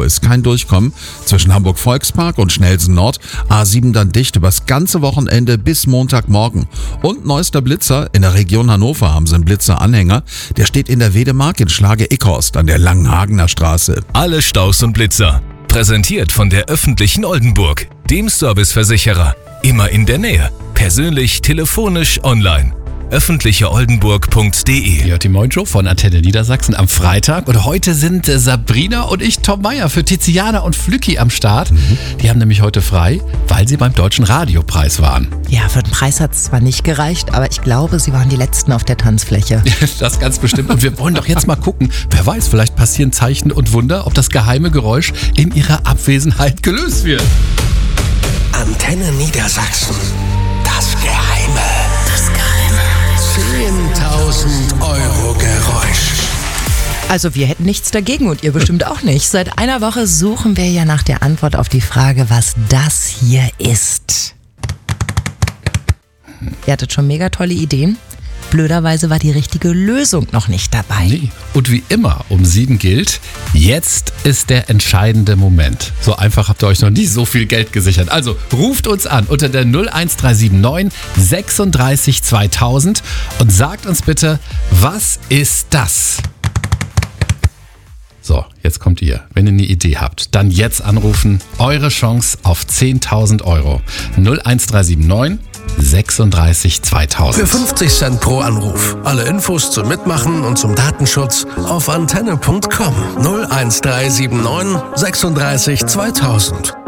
ist kein Durchkommen. Zwischen Hamburg-Volkspark und Schnellsen Nord. A7 dann dicht übers ganze Wochenende bis Montagmorgen. Und neuester Blitzer. In der Region Hannover haben sie einen Blitzer-Anhänger. Der steht in der Wedemark in Schlage-Ickhorst an der Langenhagener Straße. Alle Staus und Blitzer. Präsentiert von der öffentlichen Oldenburg, dem Serviceversicherer. Immer in der Nähe. Persönlich, telefonisch, online. öffentlicheoldenburg.de. Ja, die Moin Show von Antenne Niedersachsen am Freitag. Und heute sind Sabrina und ich, Tom Meyer, für Tiziana und Flücki am Start. Die haben nämlich heute frei, weil sie beim Deutschen Radiopreis waren. Ja, für den Preis hat es zwar nicht gereicht, aber ich glaube, sie waren die Letzten auf der Tanzfläche. Das ganz bestimmt. Und wir wollen doch jetzt mal gucken, wer weiß, vielleicht passieren Zeichen und Wunder, ob das geheime Geräusch in ihrer Abwesenheit gelöst wird. Antenne Niedersachsen. Das Geheime. 10.000 Euro Geräusch. Also wir hätten nichts dagegen und ihr bestimmt auch nicht. Seit einer Woche suchen wir ja nach der Antwort auf die Frage, was das hier ist. Ihr hattet schon mega tolle Ideen. Blöderweise war die richtige Lösung noch nicht dabei. Nee. Und wie immer um 7 gilt, jetzt ist der entscheidende Moment. So einfach habt ihr euch noch nie so viel Geld gesichert. Also ruft uns an unter der 01379 36 2000 und sagt uns bitte, was ist das? So, jetzt kommt ihr. Wenn ihr eine Idee habt, dann jetzt anrufen. Eure Chance auf 10.000 Euro. 01379 36 2000. Für 50 Cent pro Anruf. Alle Infos zum Mitmachen und zum Datenschutz auf antenne.com. 01379 36 2000.